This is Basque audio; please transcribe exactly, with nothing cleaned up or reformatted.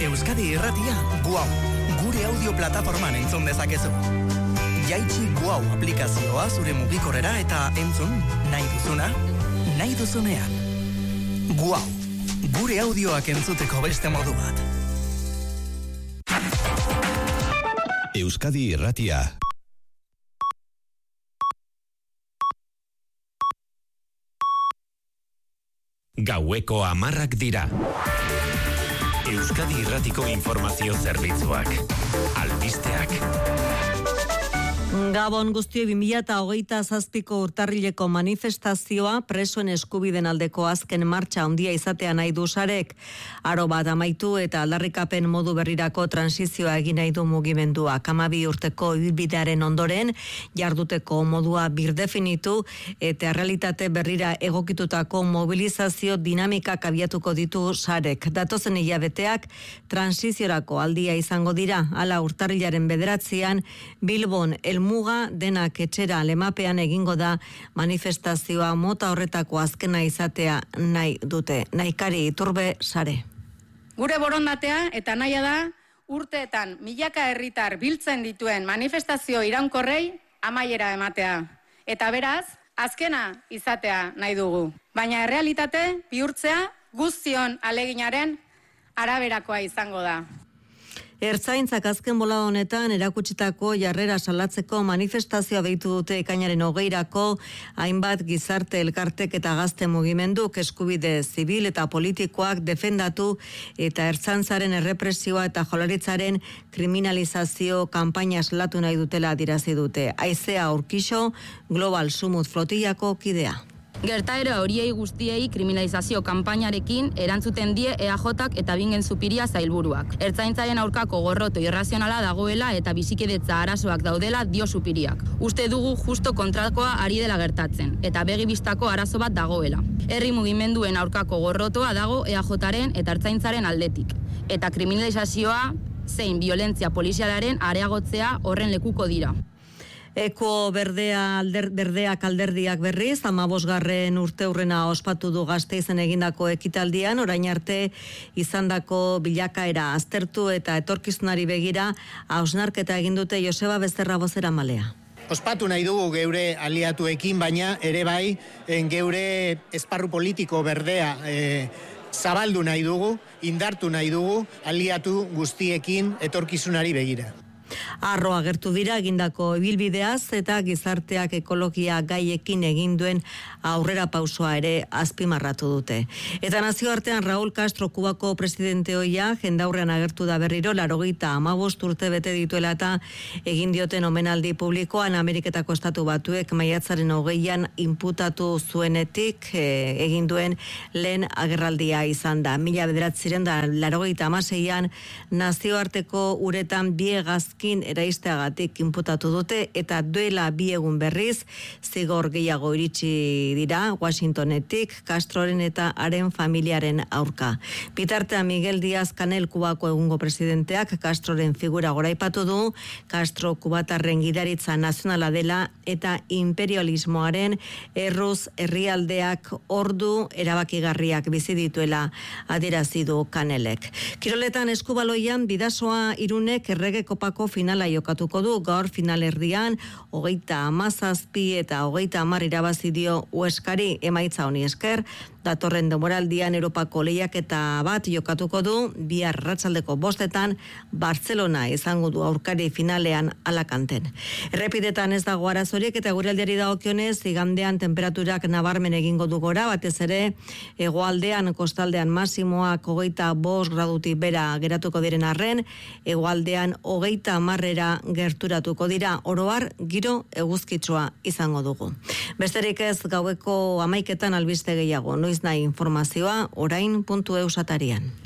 Euskadi Irratia Guau, gure audio plataforman entzun dezakezu. Jaitsi Guau aplikazioa zure mugikorrera eta entzun nahi duzuna, nahi duzunean. Guau, gure audioak entzuteko beste modu bat. Euskadi Irratia. Gaueko hamarrak dira. Euskadi Irratiko informazio zerbitzuak. Albisteak. Gabon guztio bi mila hogeita zazpiko urtarrileko manifestazioa presoen eskubiden aldeko azken martxa handia izatea nahi du Sarek. Aro bat amaitu eta aldarrikapen modu berrirako transizioa egin nahi du mugimendua. Hamabi urteko ibilbidearen ondoren jarduteko modua birdefinitu eta realitate berrira egokitutako mobilizazio dinamikak abiatuko ditu Sarek. Datozen hilabeteak transiziorako aldia izango dira. Hala urtarrilaren bederatzian Bilbon el muga denak etxera lemapean egingo da manifestazioa mota horretako azkena izatea nahi dute. Naikari Iturbe Sare. Gure borondatea eta nahia da urteetan milaka herritar biltzen dituen manifestazio iraunkorrei amaiera ematea. Eta beraz, azkena izatea nahi dugu. Baina errealitate bihurtzea guztion aleginaren araberakoa izango da. Ertzaintzak azken bolada honetan erakutsitako jarrera salatzeko manifestazioa deitu dute ekainaren hogeirako hainbat gizarte elkartek eta gazte mugimenduk eskubide zibil eta politikoak defendatu eta ertzaintzaren errepresioa eta Jaurlaritzaren kriminalizazio kanpaina salatu nahi dutela adierazi dute. Aizea Urkixo, Global Sumut flotillako kidea. Gertaera horiei guztiei kriminalizazio kanpainarekin erantzuten die E A Jak eta Bingen Zupiria zailburuak. Ertzaintzaren aurkako gorroto irrazionala dagoela eta bizikidetza arazoak daudela dio Zupiriak. Uste dugu justo kontrakoa ari dela gertatzen eta begi bistako arazo bat dagoela. Herri mugimenduen aurkako gorrotoa dago E A Jaren eta ertzaintzaren aldetik. Eta kriminalizazioa zein violentzia polizialaren areagotzea horren lekuko dira. Eko berdea alder, berdeak alderdiak berriz, hamabosgarren urteurrena ospatu du Gasteizen egindako ekitaldian, orain arte izandako bilakaera aztertu eta etorkizunari begira hausnarketa egin dute Joseba Becerra bozeramalea. Ospatu nahi dugu geure aliatuekin, baina ere bai geure esparru politiko berdea e, zabaldu nahi dugu, indartu nahi dugu aliatu guztiekin etorkizunari begira. Arro agertu dira egindako ibilbideaz eta gizarteak ekologia gaiekin egin duen aurrera pausoa ere azpimarratu dute. Eta nazioartean Raúl Castro Kubako presidente ohia jendaurrean agertu da berriro laurogeita hamabost urte bete dituela eta egin dioten omenaldi publikoan Ameriketako estatu batuek maiatzaren hogeian inputatu zuenetik e, egin duen lehen agerraldia izan da. Mila bederatziren da laurogeita hamaseian nazioarteko uretan biegazkin eraisteagatik inputatu dute eta duela bi egun berriz zigor gehiago iritsi dira Washingtonetik Castroren eta haren familiaren aurka. Bitartean Miguel Díaz Canel Kubako egungo presidenteak Castroren figura goraipatu du, Castro kubatarren gidaritza nazionala dela eta imperialismoaren erruz herrialdeak ordu erabakigarriak bizi dituela adierazi du Canelek. Kiroletan eskubaloian Bidasoa Irunek errege kopako finala jokatuko du, gaur finalerdian hogeita hamazazpi eta hogeita hamar irabazi dio Hueskari emaitza honi esker. Datorren denboraldian Europako lehiaketa bat jokatuko du, bihar arratsaldeko bostetan Barcelona izango du aurkari finalean Alakanten. Errepidetan ez dago arazorik eta guraldiari dagokionez igandean temperaturak nabarmen egingo du gora, batez ere hegoaldean kostaldean maximoak hogeita bost gradutik bera geratuko diren arren, hegoaldean hogeita hamarrera gerturatuko dira, oro har giro eguzkitsua izango dugu. Besterik ez gaueko hamaiketan albiste gehiago, noiz nahi informazioa orain puntu eus atarian.